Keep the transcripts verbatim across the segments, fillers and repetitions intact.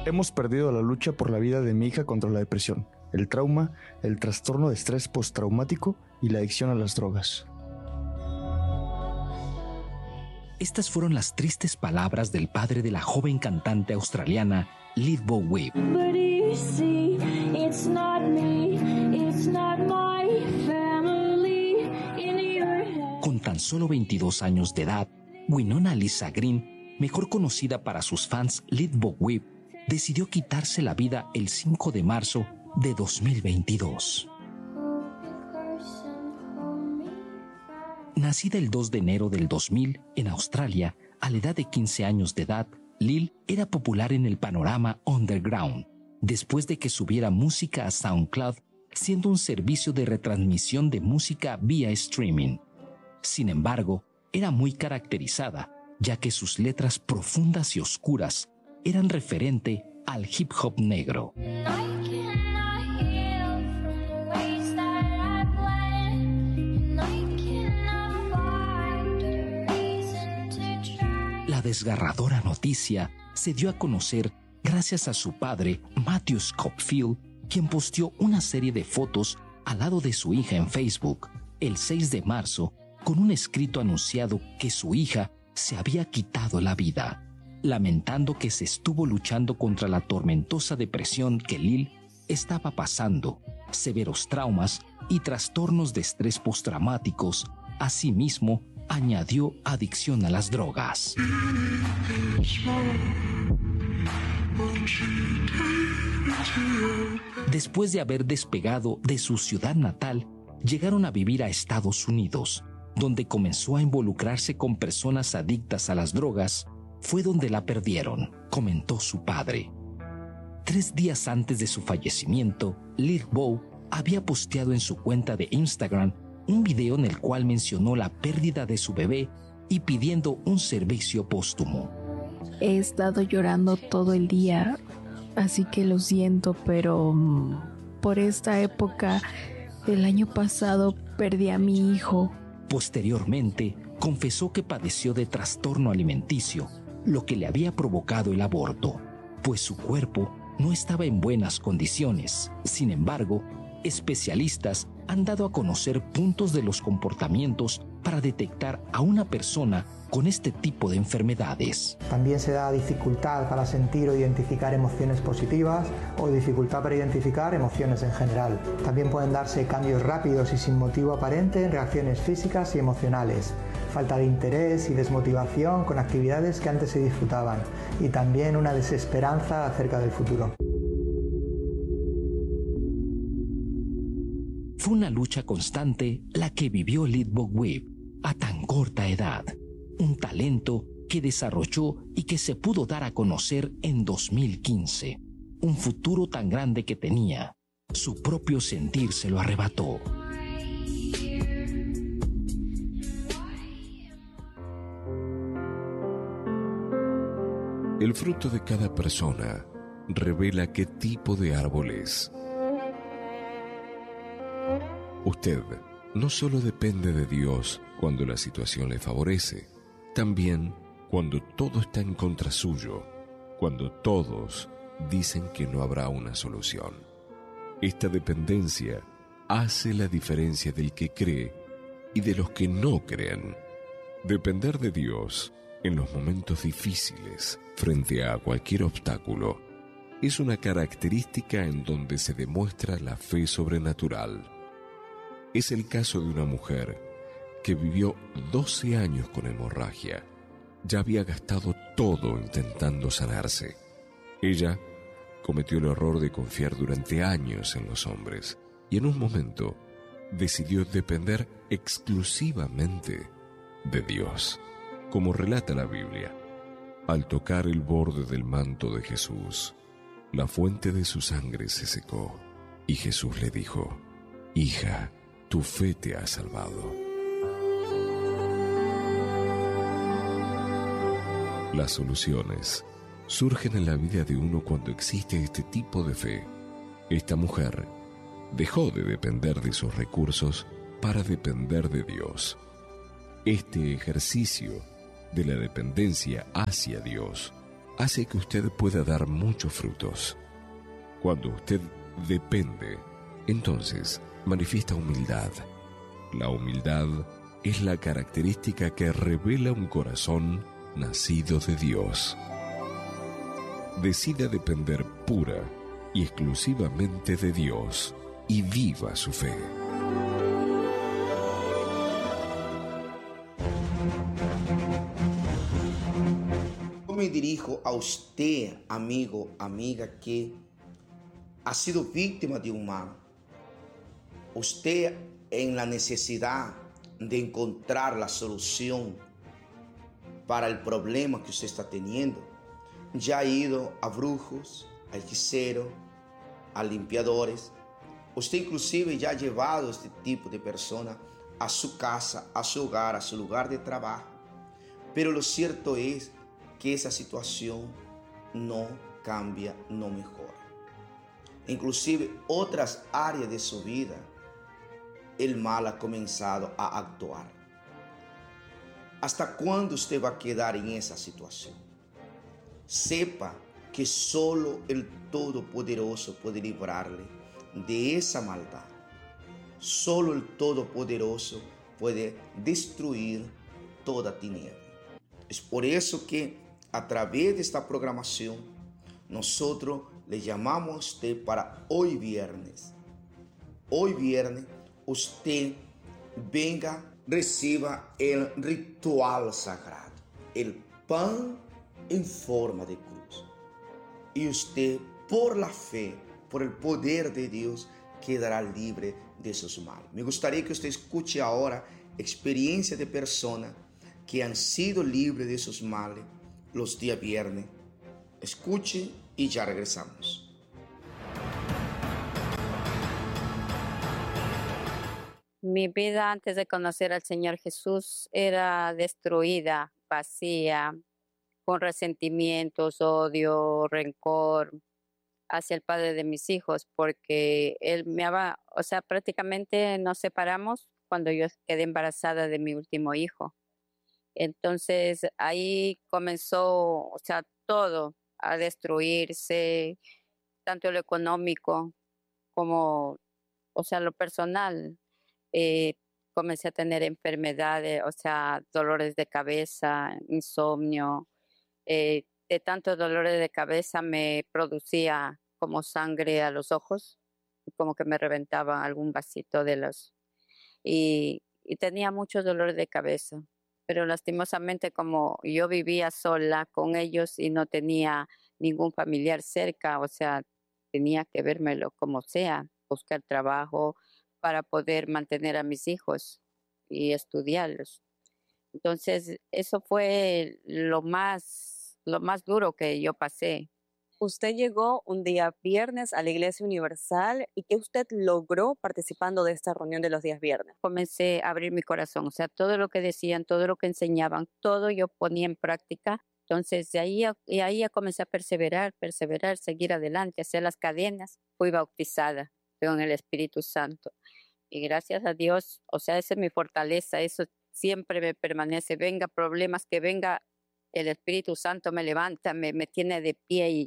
Hemos perdido la lucha por la vida de mi hija contra la depresión, el trauma, el trastorno de estrés postraumático y la adicción a las drogas. Estas fueron las tristes palabras del padre de la joven cantante australiana Lidbo Webb. Con tan solo veintidós años de edad, Winona Lisa Green, mejor conocida para sus fans Lidbo Webb, decidió quitarse la vida el cinco de marzo de dos mil veintidós. Nacida el dos de enero del dos mil en Australia, a la edad de quince años de edad, Lil era popular en el panorama underground, después de que subiera música a SoundCloud, siendo un servicio de retransmisión de música vía streaming. Sin embargo, era muy caracterizada, ya que sus letras profundas y oscuras eran referente al hip hop negro. La desgarradora noticia se dio a conocer gracias a su padre, Matthew Scofield, quien posteó una serie de fotos al lado de su hija en Facebook el seis de marzo con un escrito anunciado que su hija se había quitado la vida, lamentando que se estuvo luchando contra la tormentosa depresión que Lil estaba pasando, severos traumas y trastornos de estrés postraumáticos. Asimismo, añadió adicción a las drogas. Después de haber despegado de su ciudad natal, llegaron a vivir a Estados Unidos, donde comenzó a involucrarse con personas adictas a las drogas. Fue donde la perdieron, comentó su padre. Tres días antes de su fallecimiento, Lidbo había posteado en su cuenta de Instagram un video en el cual mencionó la pérdida de su bebé y pidiendo un servicio póstumo. He estado llorando todo el día, así que lo siento, pero um, por esta época del año pasado perdí a mi hijo. Posteriormente, confesó que padeció de trastorno alimenticio, lo que le había provocado el aborto, pues su cuerpo no estaba en buenas condiciones. Sin embargo, especialistas han dado a conocer puntos de los comportamientos para detectar a una persona con este tipo de enfermedades. También se da dificultad para sentir o identificar emociones positivas o dificultad para identificar emociones en general. También pueden darse cambios rápidos y sin motivo aparente en reacciones físicas y emocionales, falta de interés y desmotivación con actividades que antes se disfrutaban y también una desesperanza acerca del futuro. Fue una lucha constante la que vivió Lidbo Webb a tan corta edad, un talento que desarrolló y que se pudo dar a conocer en dos mil quince. Un futuro tan grande que tenía, su propio sentir se lo arrebató. El fruto de cada persona revela qué tipo de árbol es. Usted no solo depende de Dios cuando la situación le favorece, también cuando todo está en contra suyo, cuando todos dicen que no habrá una solución. Esta dependencia hace la diferencia del que cree y de los que no creen. Depender de Dios en los momentos difíciles, frente a cualquier obstáculo, es una característica en donde se demuestra la fe sobrenatural. Es el caso de una mujer que vivió doce años con hemorragia. Ya había gastado todo intentando sanarse. Ella cometió el error de confiar durante años en los hombres y en un momento decidió depender exclusivamente de Dios. Como relata la Biblia, al tocar el borde del manto de Jesús, la fuente de su sangre se secó y Jesús le dijo: «Hija, tu fe te ha salvado». Las soluciones surgen en la vida de uno cuando existe este tipo de fe. Esta mujer dejó de depender de sus recursos para depender de Dios. Este ejercicio de la dependencia hacia Dios hace que usted pueda dar muchos frutos. Cuando usted depende, entonces manifiesta humildad. La humildad es la característica que revela un corazón nacido de Dios. Decida depender pura y exclusivamente de Dios y viva su fe. Yo me dirijo a usted, amigo, amiga, que ha sido víctima de un mal. Usted en la necesidad de encontrar la solución para el problema que usted está teniendo. Ya ha ido a brujos, a hechiceros, a limpiadores. Usted inclusive ya ha llevado a este tipo de persona a su casa, a su hogar, a su lugar de trabajo. Pero lo cierto es que esa situación no cambia, no mejora. Inclusive otras áreas de su vida, el mal ha comenzado a actuar. ¿Hasta cuándo usted va a quedar en esa situación? Sepa que solo el Todopoderoso puede librarle de esa maldad. Solo el Todopoderoso puede destruir toda tiniebla. Es por eso que a través de esta programación nosotros le llamamos a usted para hoy viernes. Hoy viernes usted venga, reciba el ritual sagrado, el pan en forma de cruz. Y usted, por la fe, por el poder de Dios, quedará libre de sus males. Me gustaría que usted escuche ahora experiencias de personas que han sido libres de sus males los días viernes. Escuche y ya regresamos. Mi vida antes de conocer al Señor Jesús era destruida, vacía, con resentimientos, odio, rencor hacia el padre de mis hijos, porque él me había, o sea, prácticamente nos separamos cuando yo quedé embarazada de mi último hijo. Entonces ahí comenzó, o sea, todo a destruirse, tanto lo económico como, o sea, lo personal. Eh, comencé a tener enfermedades, o sea, dolores de cabeza, insomnio. Eh, de tantos dolores de cabeza me producía como sangre a los ojos, como que me reventaba algún vasito de los... Y, y tenía muchos dolores de cabeza, pero lastimosamente como yo vivía sola con ellos y no tenía ningún familiar cerca, o sea, tenía que vérmelo como sea, buscar trabajo para poder mantener a mis hijos y estudiarlos. Entonces, eso fue lo más, lo más duro que yo pasé. Usted llegó un día viernes a la Iglesia Universal y ¿qué usted logró participando de esta reunión de los días viernes? Comencé a abrir mi corazón, o sea, todo lo que decían, todo lo que enseñaban, todo yo ponía en práctica. Entonces, de ahí, y ahí ya comencé a perseverar, perseverar, seguir adelante, hacer las cadenas. Fui bautizada con el Espíritu Santo. Y gracias a Dios, o sea, esa es mi fortaleza, eso siempre me permanece. Venga problemas, que venga el Espíritu Santo, me levanta, me, me tiene de pie y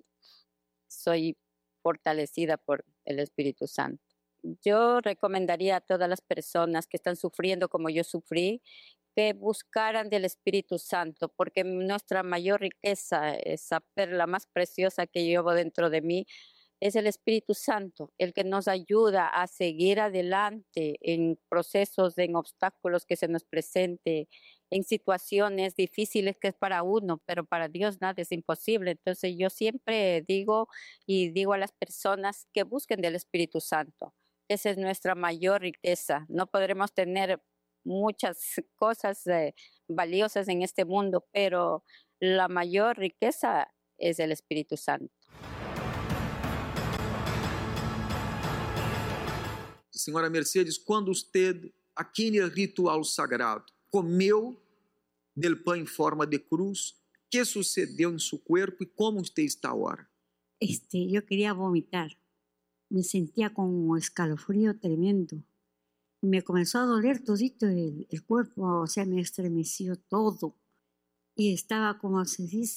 soy fortalecida por el Espíritu Santo. Yo recomendaría a todas las personas que están sufriendo como yo sufrí, que buscaran del Espíritu Santo, porque nuestra mayor riqueza, esa perla más preciosa que llevo dentro de mí, es el Espíritu Santo, el que nos ayuda a seguir adelante en procesos, en obstáculos que se nos presente, en situaciones difíciles que es para uno, pero para Dios nada es imposible. Entonces yo siempre digo y digo a las personas que busquen del Espíritu Santo. Esa es nuestra mayor riqueza. No podremos tener muchas cosas eh, valiosas en este mundo, pero la mayor riqueza es el Espíritu Santo. Senhora Mercedes, quando usted, aquele ritual sagrado, comeu del pão em forma de cruz, ¿qué sucedeu em su cuerpo y cómo usted está ahora? Este, yo quería vomitar. Me sentía con un escalofrío tremendo. Me comenzó a doler todito el, el cuerpo, o sea, me estremeció todo. Y estaba, como se dice,